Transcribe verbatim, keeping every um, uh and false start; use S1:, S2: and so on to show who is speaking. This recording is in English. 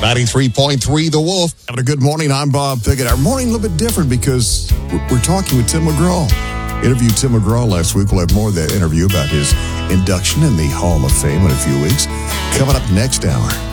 S1: ninety-three point three The Wolf.
S2: Having a good morning. I'm Bob Pickett. Our morning a little bit different because we're, we're talking with Tim McGraw. Interviewed Tim McGraw last week. We'll have more of that interview about his induction in the Hall of Fame in a few weeks. Coming up next hour.